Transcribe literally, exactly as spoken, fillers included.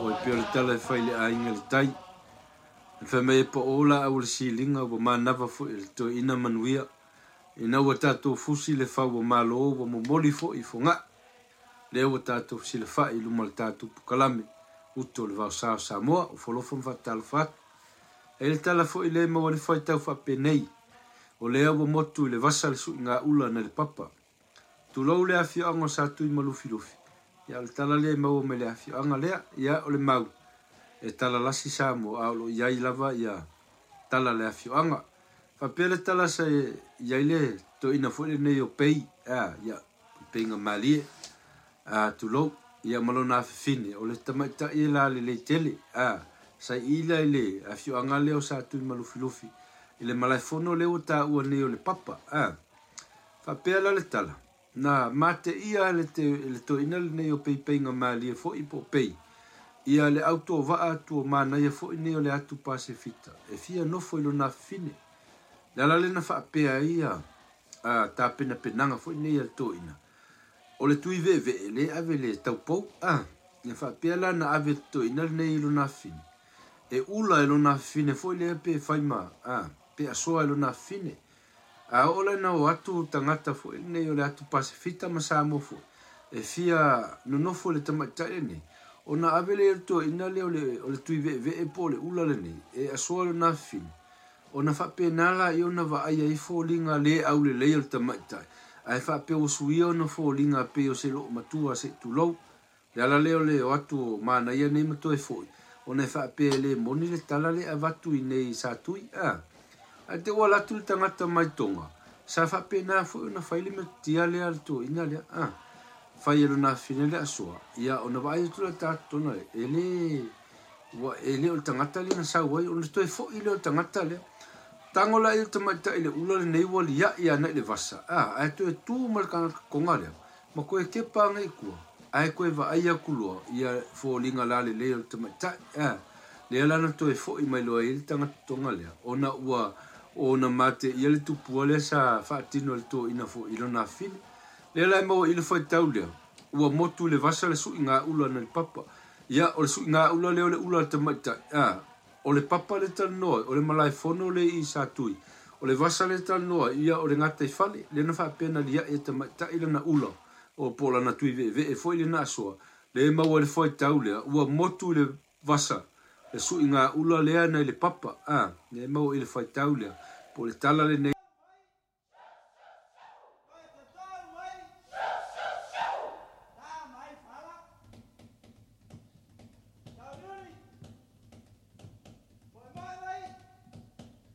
o e pio le tala e whai le ainga le tai. E whai mai e pa ola au le silinga wa ma nawa fo e le to ina manuia. E na ua tātou fusi le whau wa malo o wa momoli fo i fo ngā. Le ua tātou fusi le whai luma le tātou pukalame. Uto le vau sao Samoa o wholofa mwhatala whatu. E le tala fo i le mawa le whai tau whapenei. O le awa motu le vasa le su ngā ula na le papa. Tu lau le afio anga sa tui malufi lufi. Ia le tala le maua me le afio anga lea, ia o le mau. E tala lasi sa mo aulo iai lava ia tala le afio anga. Whapea le tala sa iai le to ina fwere nei o pei, a ia pei ngā malie, a tu lau, ia malona afifine, o le tamaita i la le le tele, a sa ila i le afio anga leo sa tui malufi lufi. Ile malai fono leo ta ua nei o le papa, a whapea la le tala. Na mate ia le te le to ina le nei o pei pei ngā malie fo i po pei. Ia le auto vaa tu o mana ia fo i nei o le atu pasifita. E fia nofo ilo na fine. Lala le na whaapea ia a ta pena penanga fo i nei al to ina. O le tui ve ve le ave le tau pou. A, ia whaapea la na ave to ina le nei ilo na fine. E ula ilo na fine fo i le pe whaima. A, pe asoa ilo na fine. A ola na o atu tangata fo i nei o le atu pasifita ma sa mo fo. E fia nonofo le tamaita e nei. O na avele e to ina le o le, o le tui ve ve e po le ula le nei. E asoa le na fin. O na whape nala i o na wa aia i fo linga le au le leo le tamaita. A e whape o suia o na fo linga pe o se lo matua se tu lau. Le ala leo le o atu mana ia nei mato e fo. O na whape le moni le tala le avatu i nei sa tui. A. A te wala tu le tangata mai tonga. Sa whape na fo na whaile me tia le al to ina le. A. Whai alo na fine le asoa. Ia o na vai tu le tātona le. E le. Wa e le o le tangata le na sa wai. O na toi fo i le o tangata le. Tangola i le tamaita i le ula le nei wali ia ia na le vasa. A. A e to e tū malkanga konga le. Ma koe ke panga i kua. A e koe va aia kulua. Ia fo linga la le le o le tamaita. A. Le ala na toi fo i mai loa i le tangata tonga le. O na ua. O na mate ia le tupua le sa whaatino le to ina fo ilo na fine. Le lai maua i le whai tau lea. Ua motu le vasa le sui ngā ula na le papa. Ia o le sui ngā ula leo le ula le tamaita. Ah, o le papa le tal noa. O le malai fono le i sa tui. O le vasa le tal noa. Ia o le ngata i whale. Le na whaapena lia e tamaita i le na ula. O pola na tui ve ve e fo i le na asoa. Le maua le whai tau lea. Ua motu le vasa. Le sui ngā ula lea na i le papa. Ah, le maua i le whai tau lea. Po le tala le nei.